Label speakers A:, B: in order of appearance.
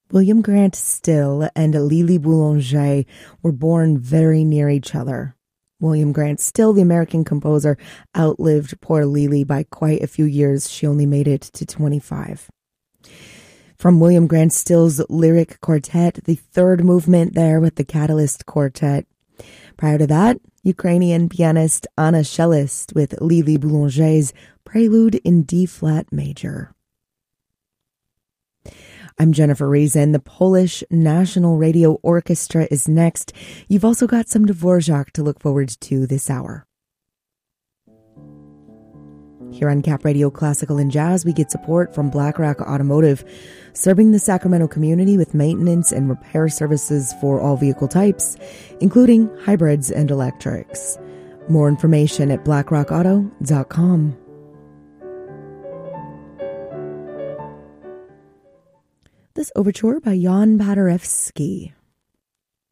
A: William Grant Still and Lili Boulanger were born very near each other. William Grant Still, the American composer, outlived poor Lili by quite a few years. She only made it to 25. From William Grant Still's lyric quartet, the third movement there with the Catalyst Quartet. Prior to that, Ukrainian pianist Anna Shelist with Lili Boulanger's Prelude in D-flat major. I'm Jennifer Reason. The Polish National Radio Orchestra is next. You've also got some Dvorak to look forward to this hour. Here on Cap Radio Classical and Jazz, we get support from BlackRock Automotive, serving the Sacramento community with maintenance and repair services for all vehicle types, including hybrids and electrics. More information at blackrockauto.com. This overture by Jan Paderewski.